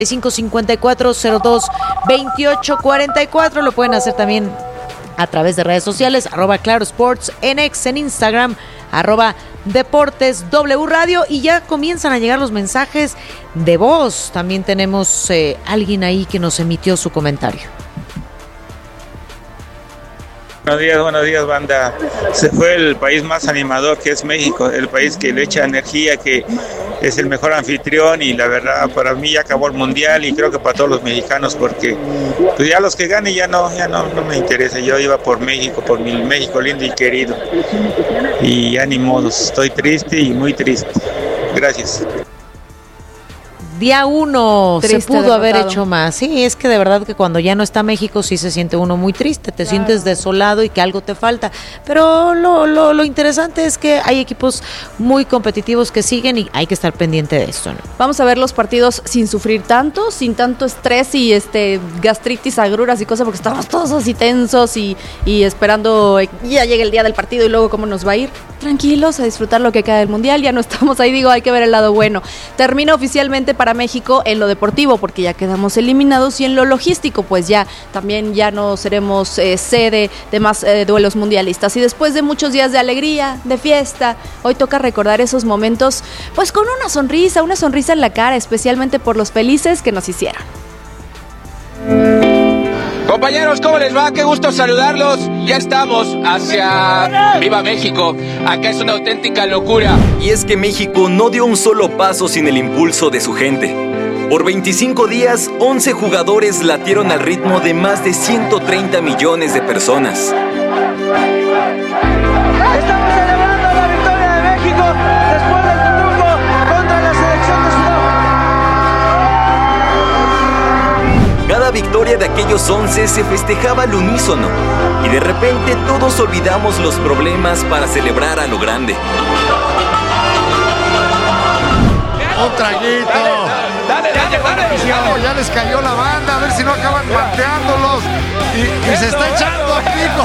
5554-02-2844. Lo pueden hacer también a través de redes sociales, @clarosportsnx en Instagram, @Deportes W Radio, y ya comienzan a llegar los mensajes de voz. También tenemos alguien ahí que nos emitió su comentario. Buenos días, banda. Se fue el país más animador, que es México, el país que le echa energía, que es el mejor anfitrión, y la verdad para mí ya acabó el mundial, y creo que para todos los mexicanos, porque pues ya los que ganen ya no me interesa. Yo iba por México, por mi México lindo y querido, y ya ni modos, estoy triste y muy triste. Gracias. Día 1 se pudo derrotado. haber hecho más. Sí, es que de verdad que cuando ya no está México sí se siente uno muy triste, te sientes desolado y que algo te falta. Pero lo interesante es que hay equipos muy competitivos que siguen y hay que estar pendiente de esto, ¿no? Vamos a ver los partidos sin sufrir tanto, sin tanto estrés y gastritis, agruras y cosas, porque estamos todos así tensos y esperando ya llegue el día del partido y luego cómo nos va a ir. Tranquilos, a disfrutar lo que queda del mundial. Ya no estamos ahí, hay que ver el lado bueno. Termina oficialmente para México en lo deportivo, porque ya quedamos eliminados, y en lo logístico, pues ya no seremos sede de más duelos mundialistas. Y después de muchos días de alegría, de fiesta, hoy toca recordar esos momentos, pues con una sonrisa en la cara, especialmente por los felices que nos hicieron. Compañeros, ¿cómo les va? Qué gusto saludarlos. Ya estamos hacia Viva México. Acá es una auténtica locura. Y es que México no dio un solo paso sin el impulso de su gente. Por 25 días, 11 jugadores latieron al ritmo de más de 130 millones de personas. Estamos celebrando la victoria de México después del triunfo contra la selección de Sudáfrica. Cada victoria de aquellos 11 se festejaba al unísono, y de repente todos olvidamos los problemas para celebrar a lo grande. Un traguito. Dale. Ya les cayó la banda, a ver si no acaban manteándolos. Y se está echando a pico.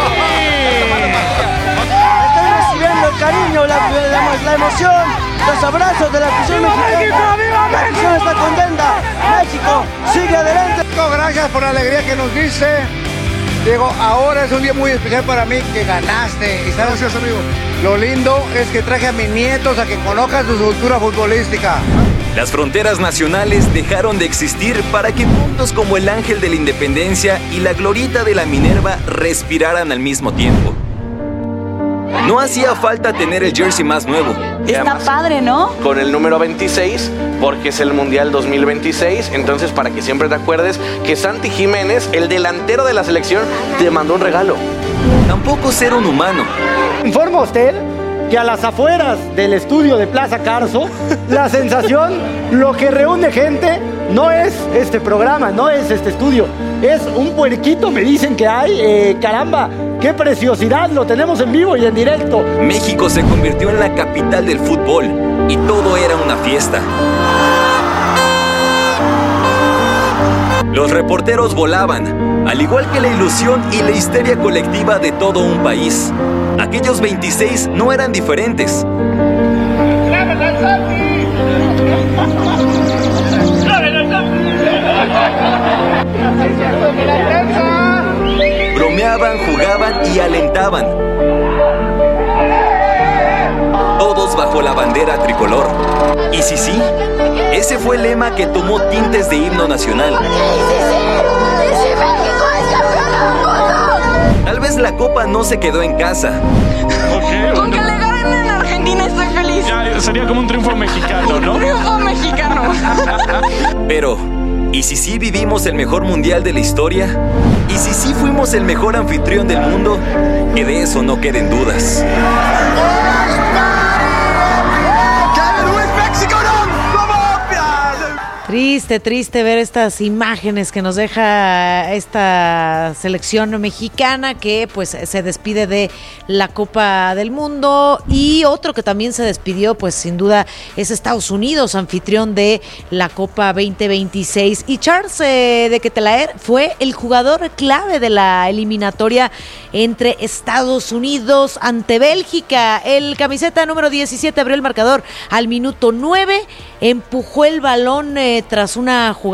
Están recibiendo el cariño, la emoción, los abrazos de la afición mexicana. La afición está contenta. México sigue adelante. Gracias por la alegría que nos diste. Diego, ahora es un día muy especial para mí que ganaste. Y sabes, gracias, amigo. Lo lindo es que traje a mis nietos a que conozcan su cultura futbolística. Las fronteras nacionales dejaron de existir para que puntos como el Ángel de la Independencia y la Glorieta de la Minerva respiraran al mismo tiempo. No hacía falta tener el jersey más nuevo. Está padre, ¿no? Con el número 26, porque es el Mundial 2026. Entonces, para que siempre te acuerdes que Santi Jiménez, el delantero de la selección, te mandó un regalo. Tampoco ser un humano. Informa usted que a las afueras del estudio de Plaza Carso, la sensación, lo que reúne gente, no es este programa, no es este estudio, es un puerquito, me dicen que hay, caramba, qué preciosidad, lo tenemos en vivo y en directo. México se convirtió en la capital del fútbol y todo era una fiesta. Los reporteros volaban, al igual que la ilusión y la histeria colectiva de todo un país. Aquellos 26 no eran diferentes. Bromeaban, jugaban y alentaban. Todos bajo la bandera tricolor. Y sí, ese fue el lema que tomó tintes de himno nacional. Tal vez la copa no se quedó en casa. Con que le ganen en Argentina estoy feliz. Ya, sería como un triunfo mexicano, ¿no? Un triunfo mexicano. Pero, ¿y si sí vivimos el mejor mundial de la historia? ¿Y si sí fuimos el mejor anfitrión del mundo? Que de eso no queden dudas. Triste ver estas imágenes que nos deja esta selección mexicana que pues se despide de la Copa del Mundo. Y otro que también se despidió pues sin duda es Estados Unidos, anfitrión de la Copa 2026. Y Charles de Ketelaere fue el jugador clave de la eliminatoria entre Estados Unidos ante Bélgica. El camiseta número 17 abrió el marcador al minuto 9, empujó el balón tras tras una jugada